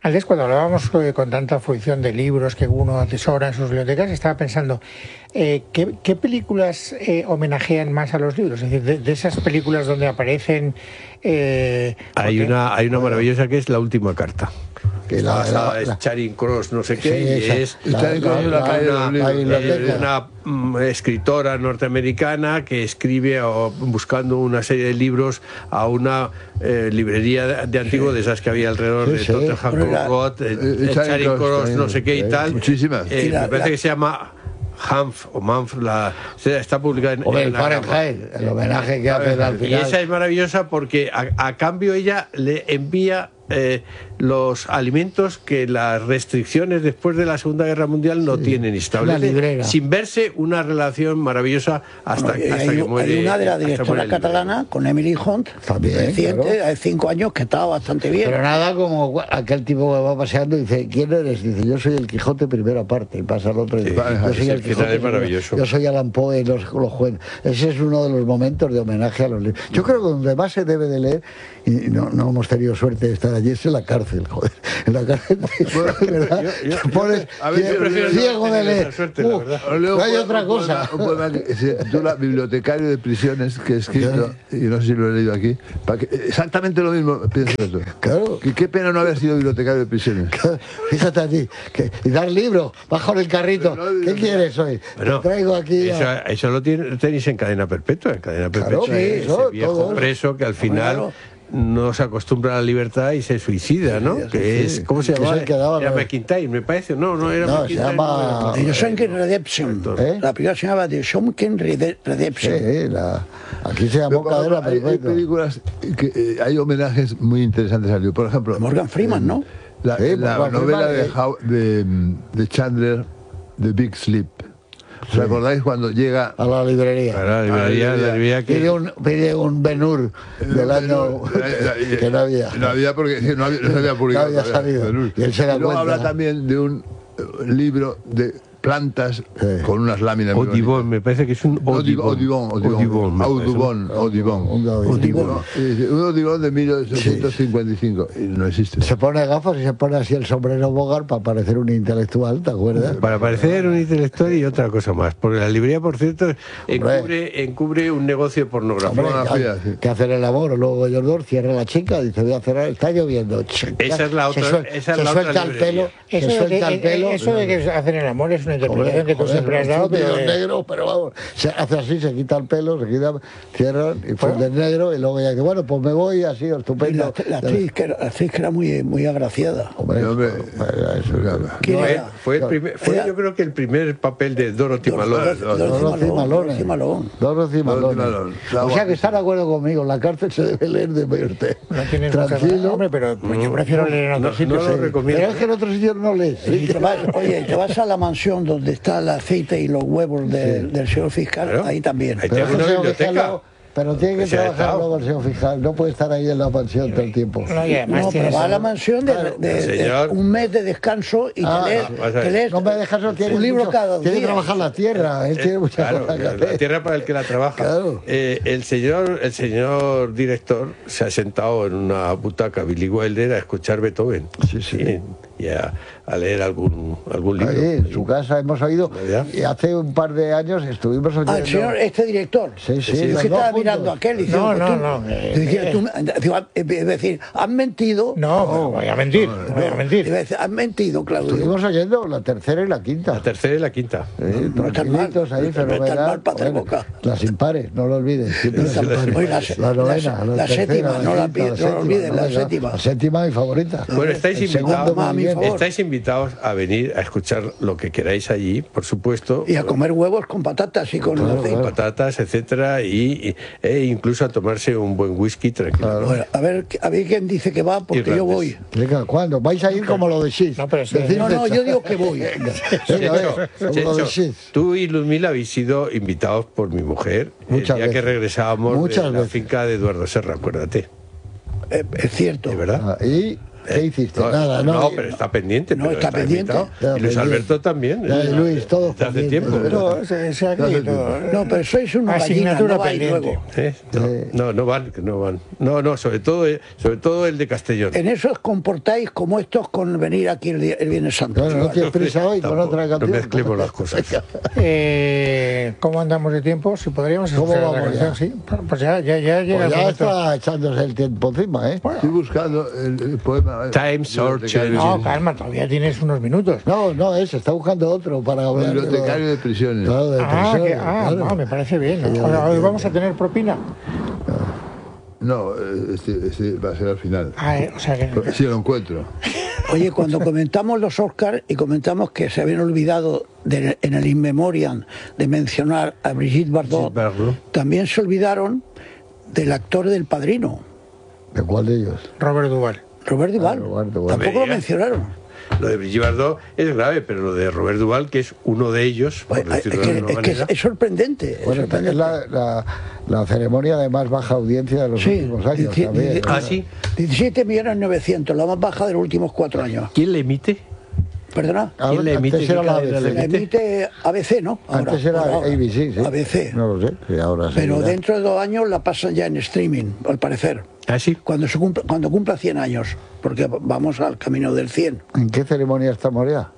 Antes, cuando hablábamos con tanta fruición de libros que uno atesora en sus bibliotecas, estaba pensando, ¿qué películas homenajean más a los libros? Es decir, de esas películas donde aparecen... hay una maravillosa que es La última carta. Que es Charing Cross, no sé qué, sí, y es una escritora norteamericana que escribe buscando una serie de libros a una librería de antiguo de esas que había alrededor de Tottenham Court Road, Charing Cross, no sé qué y tal. Muchísimas. Me parece que se llama Hanf o Manf, está publicada en Fahrenheit, el homenaje que hace al final. Y esa es maravillosa porque a cambio ella le envía los alimentos que las restricciones después de la Segunda Guerra Mundial no tienen establece, sin verse una relación maravillosa hasta que muere. Hay una de la directora catalana con Emily Hunt, reciente, hace 5 años, que estaba bastante bien. Pero nada como aquel tipo que va paseando y dice, ¿quién eres? Dice, yo soy el Quijote primera parte, y pasa al otro y dice, yo soy el Quijote, es maravilloso. Yo soy Allan Poe, los jueces. Ese es uno de los momentos de homenaje a los libros. Yo creo que donde más se debe de leer, y no hemos tenido suerte de estar allí, es en la cárcel, joder. En la cárcel, ¿verdad? Te pones ciego de leer. No hay otra cosa. Un poema que se titula Bibliotecario de prisiones, que he escrito, y no sé si lo he leído aquí, exactamente lo mismo pienso eso. Claro. Qué pena no haber sido bibliotecario de prisiones. Fíjate allí, y dar libro, bajo el carrito. ¿Qué quieres hoy? Bueno, te traigo aquí. Eso lo tenéis en cadena perpetua. En cadena perpetua. Ese viejo preso que al final no se acostumbra a la libertad y se suicida, ¿no? ¿Cómo se llama? Era McIntyre, me parece. No, era McIntyre. Se llama... The Shawshank Redemption. La película se llama The Shawshank Redemption. Aquí se llamó cadena perpetua. Hay películas que hay homenajes muy interesantes al libro. Por ejemplo... Morgan Freeman, ¿no? La novela de Chandler, The Big Sleep. ¿Os acordáis cuando llega a la librería? A la librería que... Pide un Ben-Hur del año que no había. No había porque no se había publicado. No había salido. Y él se da luego cuenta. Habla también de un libro de plantas con unas láminas. Audubon, me parece que es un Audubon. Un Audubon de 1855. Y no existe. Se pone gafas y se pone así el sombrero Bogart para parecer un intelectual, ¿te acuerdas? Para parecer un intelectual y otra cosa más. Porque la librería, por cierto, encubre un negocio de pornografía. Que hacen el amor, luego ellos dos cierra la chica, dice, voy a cerrar, está lloviendo. Esa es la otra. Se suelta el pelo. Eso de que hacen el amor es una interpretación que tú siempre has dado, pero negro, pero vamos, se hace así, se quita el pelo, cierran y funde negro y luego ya dice, bueno, pues me voy así, estupendo. La actriz que era muy agraciada. Fue yo creo que el primer papel de Dorothy Malone. Dorothy Malone. O sea que está de acuerdo conmigo, la cárcel se debe leer de verte. Tranquilo, hombre, pero yo prefiero leer en otros sitios. Pero es que en otros sitios no lees. Te vas a la mansión donde está el aceite y los huevos del señor fiscal, ahí también. Ahí tengo una biblioteca. Pero tiene que trabajar luego el señor fiscal, no puede estar ahí en la mansión todo el tiempo. No, pero va a la mansión de un mes de descanso y te lees no me dejas un libro cada día. Tiene que trabajar la tierra, él tiene muchas cosas que hacer. La tierra para el que la trabaja. Claro. El señor director se ha sentado en una butaca Billy Wilder a escuchar Beethoven. Sí. Y a leer algún libro. Ahí, en su casa hemos oído, y hace un par de años estuvimos oyendo... el señor, director. Sí. Que estaba mirando a aquel y No. Es decir, ¿has mentido? No, voy a mentir. Has mentido, Claudio. Estuvimos oyendo la tercera y la quinta. La tercera y la quinta. Tranquilitos ahí, fenomenal. Las impares, no lo olvides. La novena, la séptima, no lo olvides, la séptima. La séptima, mi favorita. Bueno, estáis invitados a venir a escuchar lo que queráis allí, por supuesto. Y a comer huevos con patatas y con aceite. Patatas, etcétera, e incluso a tomarse un buen whisky tranquilo. Bueno, a ver quién dice que va, porque yo voy. ¿Cuándo? ¿Vais a ir como lo de Sis? No, yo digo que voy. Checho, tú y Luzmila habéis sido invitados por mi mujer el día que regresábamos de la finca de Eduardo Serra, acuérdate. Es cierto. ¿De verdad? Y ¿Qué hiciste? No, Nada, ¿no? No, pero está pendiente. No, pero está pendiente. invitado. Y Luis Alberto también. Ya, Luis, todos Desde hace tiempo. pendientes. Se ha caído. No, pero sois una gallina, Asignatura no vais pendiente. luego. No van. No, sobre todo el de Castellón. En eso os comportáis como estos con venir aquí el Viernes Santo. Bueno, no tienes prisa hoy con Tampoco, otra canción. no mezclemos las cosas. ¿Cómo andamos de tiempo? Si podríamos ¿Cómo escuchar la vamos canción, ya? sí. Pues ya llega Pues el ya momento. está echándose el tiempo encima, ¿eh? Estoy buscando el poema. Times are changing. No, calma, todavía tienes unos minutos. No, se está buscando otro para hablar. Bibliotecario de prisiones. Claro, de prisiones, claro. No, me parece bien. Hoy vamos a tener propina. No, este va a ser al final. O sea que... Si lo encuentro. Oye, cuando comentamos los Oscars y comentamos que se habían olvidado en el In Memoriam de mencionar a Brigitte Bardot, también se olvidaron del actor del Padrino, ¿De cuál de ellos? Robert Duvall. Robert Duvall. Robert Duvall. Tampoco lo mencionaron. Lo de Brigitte Bardot es grave, pero lo de Robert Duvall, que es uno de ellos, por decirlo de alguna que manera. es sorprendente. Bueno, sorprendente. es la ceremonia de más baja audiencia de los Sí, últimos años dieci- también. Ah, sí. 17.900.000, la más baja de los últimos 4 años. ¿Quién le emite? ¿Perdona? ¿Quién le emite? Antes era ¿Qué la cadena le ABC. La emite ABC, ¿no? Ahora, Antes era ahora. ABC, sí. ABC. No lo sé, sí, ahora sí. Pero ya. dentro de 2 años la pasan ya en streaming, al parecer. Ah, sí. Cuando cumpla 100 años, porque vamos al camino del 100. ¿En qué ceremonia estamos ya?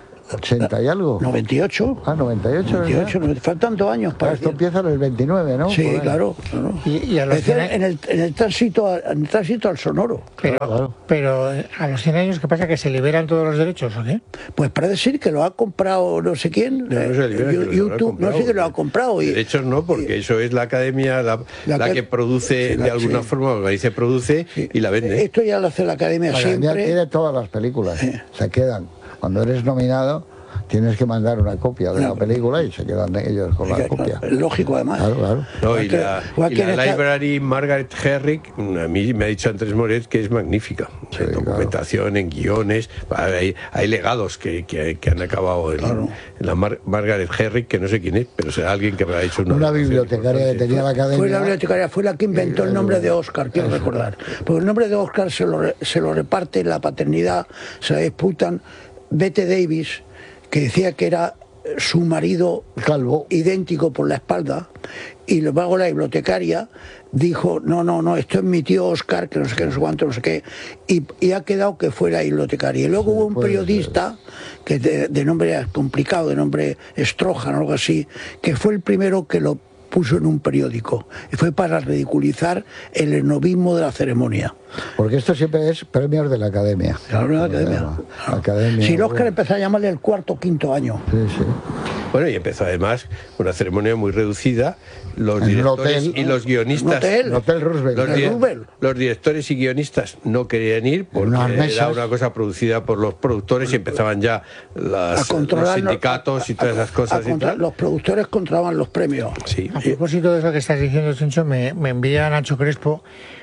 ¿80 y algo? 98. Ah, 98. 98, faltan 2 años para Esto el 100. empieza en el 29, ¿no? Sí, Por ahí. claro. Y a los Es decir, 100 años, en el tránsito al sonoro. pero a los 100 años, ¿qué pasa? ¿Que se liberan todos los derechos o qué? Pues parece ser que lo ha comprado no sé quién. No se libera, que lo habrá YouTube, no sé que lo ha comprado. comprado. De hecho, no, porque eso es la academia la que produce, de alguna forma, organiza y produce y la vende. Esto ya lo hace la academia La academia siempre. tiene todas las películas. Se quedan. Cuando eres nominado, tienes que mandar una copia de la película y se quedan ellos con la copia. Es lógico, además. Claro. No, y la ¿quién está? Library Margaret Herrick, a mí me ha dicho Andrés Moret que es magnífica. Sí, En documentación, en guiones, hay legados que han acabado en la Margaret Herrick, que no sé quién es, pero será alguien que habrá hecho Una bibliotecaria que tenía la academia. Fue la bibliotecaria, fue la que inventó el nombre de Oscar, quiero recordar. Porque el nombre de Oscar se lo reparte, la paternidad, se la disputan Bette Davis, que decía que era su marido Calvo. idéntico por la espalda, y luego la bibliotecaria dijo, no, esto es mi tío Oscar, que no sé qué, no sé cuánto, no sé qué, y ha quedado que fue la bibliotecaria. Y luego hubo un periodista, que de nombre complicado, de nombre Strojan o algo así, que fue el primero que lo puso en un periódico, y fue para ridiculizar el esnovismo de la ceremonia. Porque esto siempre es premios de la academia. Claro, la academia. Academia. Si el Oscar empezó a llamarle el cuarto o quinto año. Sí. Bueno, y empezó además una ceremonia muy reducida. Los En un directores hotel, y los guionistas. Un Hotel Roosevelt. Los directores y guionistas no querían ir porque unas mesas. era una cosa producida por los productores y empezaban ya los sindicatos y todas esas cosas y tal. Los productores controlaban los premios. Sí. A propósito de eso que estás diciendo, Chencho, me envía Nacho Crespo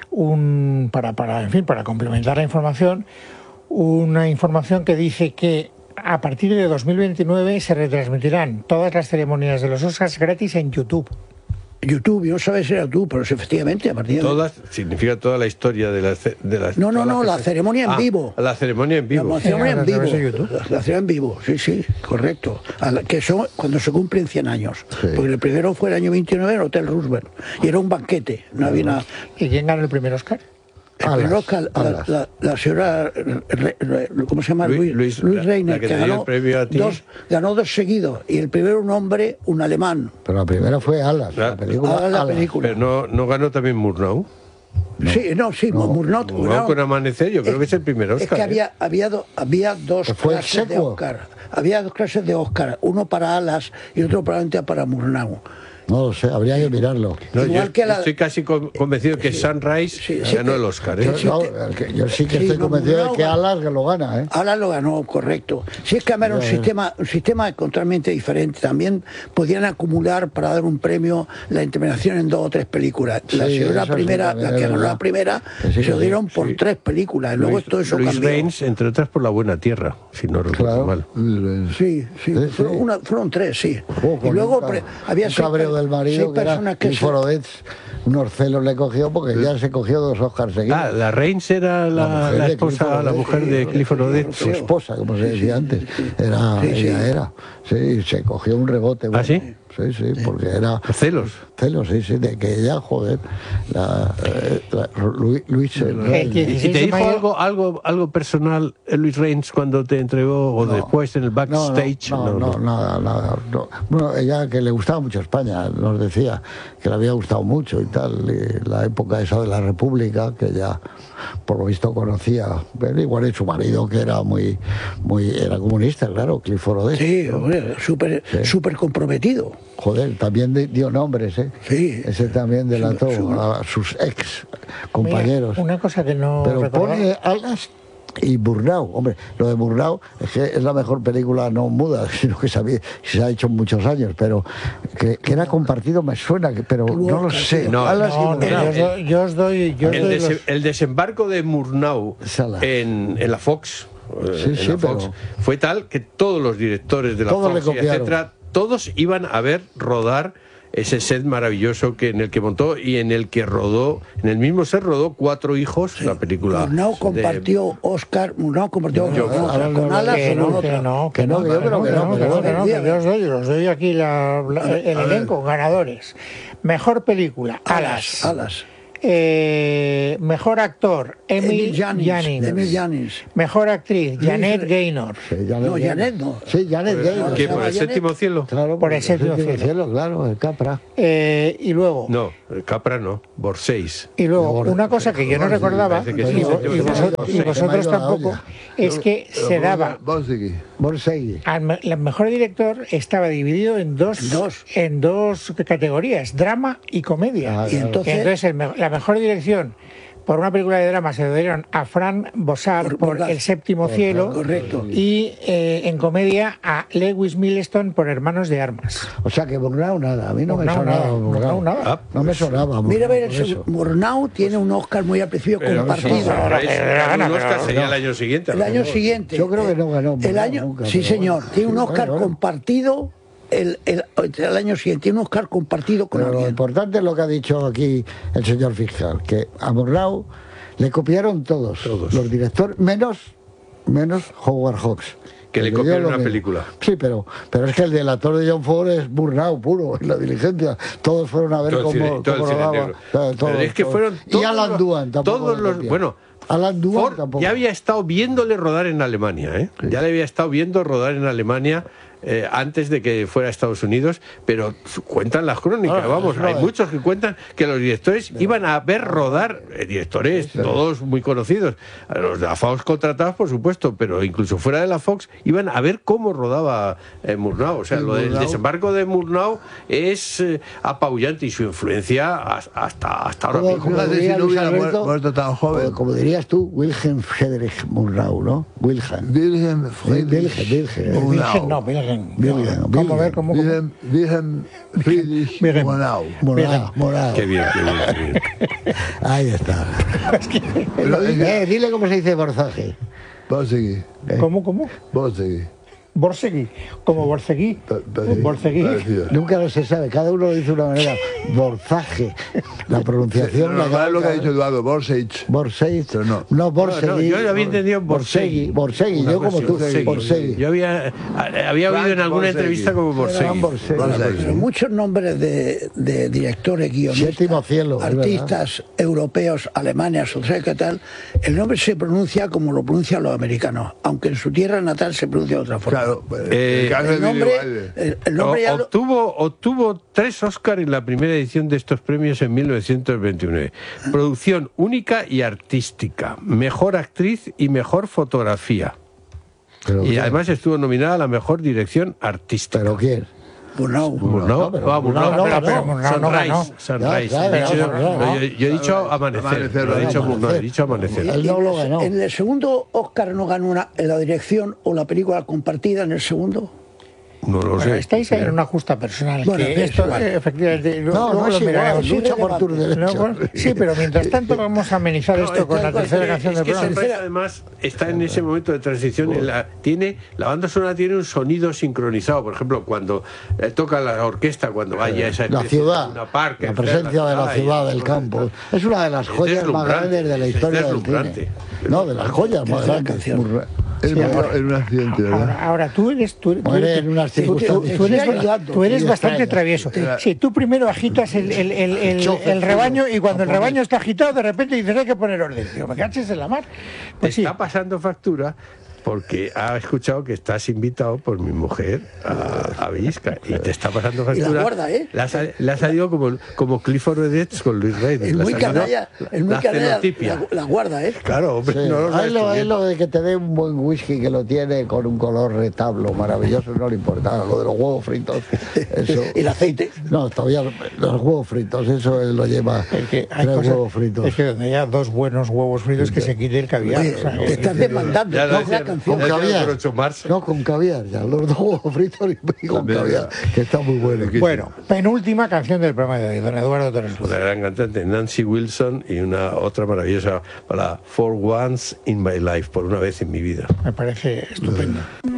para complementar la información, una información que dice que a partir de 2029 se retransmitirán todas las ceremonias de los Oscars gratis en YouTube. YouTube, yo no sabía si era tú, pero sí, efectivamente, a partir de... Todas, significa toda la historia de las No, la ceremonia en vivo. La ceremonia en vivo. La ceremonia en a vivo. través de YouTube. La ceremonia en vivo, sí, correcto. Que son cuando se cumplen 100 años. Sí. Porque el primero fue el año 29 en el Hotel Roosevelt. Y era un banquete, no había nada. ¿Y quién ganó el primer Oscar? El primer Oscar, la señora, ¿cómo se llama? Luis Reiner, la que te dio el premio a ti. ganó 2 seguidos. Y el primero un hombre, un alemán. Pero la primera fue Alas, la película. Ahora la Alas. película. Pero no ganó también Murnau. Murnau. Murnau con Amanecer, yo creo que es el primer Oscar. Es que había dos Fue el clases de secuo. Oscar. Había 2 clases de Oscar, uno para Alas y otro probablemente para Murnau. No lo sé, habría que mirarlo. No, Igual yo que estoy casi convencido que Sunrise ganó el Oscar. ¿eh? Yo sí que estoy convencido de que Alas que lo gana, ¿eh? Alas lo ganó, correcto. Si es que era un sistema totalmente diferente. También podían acumular para dar un premio la interpretación en 2 o 3 películas. La Sí, señora eso sí primera, también la que es ganó verdad. la primera, Que sí, se lo que dieron por 3 películas. Y luego todo eso Luis cambió. Reigns, entre otras, por La Buena Tierra, si no recuerdo mal. Sí, Sí, fueron 3, sí. Oh, Y luego había un cabreo del marido 6 que era personas que Clifford Odets, unos celos le cogió porque ya se cogió 2 Oscars seguidos. La Rains era la esposa, la mujer de Clifford Odets. Su esposa, como se decía antes. Ella era. Sí, se cogió un rebote. Bueno. ¿Ah, sí? Sí, porque era... Celos. Celos, sí, de que ella, joder, Luis... ¿Y te dijo algo personal Luis Rains cuando te entregó o después en el backstage? No, nada. No. Bueno, ella que le gustaba mucho España, nos decía que le había gustado mucho y tal, y la época esa de la República, que ya por lo visto conocía, pero igual su marido que era era comunista, claro, Clifford Odets. Sí, hombre, súper comprometido. Joder, también dio nombres, ¿eh? Sí. Ese también delató a sus ex compañeros. Mira, una cosa que no pero recordaba. pone Alas y Murnau. Hombre, lo de Murnau es que es la mejor película no muda, sino que se ha hecho en muchos años, pero que era compartido me suena, pero no lo sé. Alas y Murnau. Yo os doy el desembarco de Murnau en la Fox, Fox fue tal que todos los directores de la Fox, etcétera, todos iban a ver rodar ese set maravilloso en el que montó y en el que rodó, en el mismo set rodó 4 hijos, la película. Murnau compartió Oscar con Alas o con otra. Que yo os doy aquí el elenco, ganadores. Mejor película, Alas. Mejor actor, Emil Jannings. Mejor actriz, Janet Gaynor. Janet no. Sí, Janet Gaynor. ¿Qué, por el séptimo cielo? Claro, por el séptimo cielo, claro, el Capra. Y luego... No, el Capra no, Borséis. Y luego, una cosa que yo no recordaba, y vosotros tampoco, es que se daba... Borsegui. El mejor director estaba dividido en dos categorías, drama y comedia. Y entonces la mejor dirección por una película de drama se lo dieron a Fran Bossard por El séptimo cielo. Correcto. Y en comedia a Lewis Milestone por Hermanos de Armas. O sea que Murnau nada, a mí no me sonaba. Nada. No me sonaba. Mira, Murnau tiene un Oscar muy apreciado compartido. Un Oscar sería el año siguiente. El año siguiente. Yo creo que no ganó. Sí, señor. Tiene un Oscar compartido. El año siguiente tiene un Oscar compartido con alguien. Lo importante es lo que ha dicho aquí el señor fiscal, que a Murnau le copiaron todos. Los directores, menos Howard Hawks. Que le copiaron una película. Sí, pero es que el delator de John Ford es Murnau puro, en La Diligencia. Todos fueron a ver cómo rodaba. Pero es que fueron todos, y Alan Dwan tampoco. Alan Dwan tampoco. Ya había estado viéndole rodar en Alemania, ¿eh? Sí. Ya le había estado viendo rodar en Alemania antes de que fuera a Estados Unidos, pero cuentan las crónicas, hay muchos que cuentan que los directores iban a ver rodar, directores todos muy conocidos, los de la Fox contratados por supuesto, pero incluso fuera de la Fox iban a ver cómo rodaba Murnau. O sea, lo del desembarco de Murnau es apabullante y su influencia hasta ahora mismo. Fíjate si no hubiera muerto tan joven. Como dirías tú, Wilhelm Friedrich Murnau, ¿no? Wilhelm Wilhelm Friedrich Murnau. Qué bien. Ahí está. Dile cómo se dice Borsegui. Borsegui. ¿Cómo? Borsegui, como Borsegui. Nunca lo se sabe, cada uno lo dice de una manera. Borsage, la pronunciación. Es lo que ha dicho Eduardo, Borsegui, pero no Borsegui. Yo había entendido Borsegui, yo como tú, Borsegui. Yo había oído en alguna entrevista como Borsegui. Pero muchos nombres de directores, guionistas, artistas europeos, alemanes, o sea, ¿qué tal? El nombre se pronuncia como lo pronuncian los americanos, aunque en su tierra natal se pronuncia de otra forma. El nombre ya obtuvo 3 Oscars en la primera edición de estos premios en 1929. Producción única y artística, mejor actriz y mejor fotografía. Y además estuvo nominada a la mejor dirección artística. ¿Pero quién? Murnau. Sunrise. Yo he dicho Amanecer. He dicho Amanecer. Él no lo ganó. En el segundo Oscar no ganó en la dirección o la película compartida en el segundo. No lo sé. Estáis en una justa personal. Bueno, que esto, efectivamente, no es igual, lucha por tus derechos. Sí, pero mientras tanto vamos a amenizar esto con la tercera canción del programa. Sunrise, además, está en ese momento de transición. La banda sonora tiene un sonido sincronizado. Por ejemplo, cuando toca la orquesta, cuando vaya a esa la ciudad, una parque, la presencia de la ciudad, del campo. Es una de las joyas más grandes de la historia del cine. No, de las joyas más grandes. En un accidente, ¿verdad? Ahora tú eres bastante travieso. Sí, tú primero agitas el rebaño y cuando el rebaño está agitado, de repente dices hay que poner orden. Digo, me caches en la mar. Pues sí. Está pasando factura porque ha escuchado que estás invitado por mi mujer a Villisca y te está pasando factura. Y la guarda, ¿eh? Le ha salido como Clifford Edwards con Luis Rey. Es muy canalla, la guarda, ¿eh? Claro, hombre, sí. No es lo de que te dé un buen whisky que lo tiene con un color retablo maravilloso, no le importa. Lo de los huevos fritos, eso. ¿Y el aceite? No, todavía los huevos fritos, eso lo lleva. Huevos fritos. Es que donde haya 2 buenos huevos fritos que se quite el caviar. Oye, te estás demandando. Con caviar. No, con caviar, ya. Los 2 huevos fritos y con caviar, que está muy bueno. Bueno, penúltima canción del programa de hoy, don Eduardo Torres. La gran cantante Nancy Wilson y otra maravillosa para For Once in My Life, por una vez en mi vida. Me parece estupendo.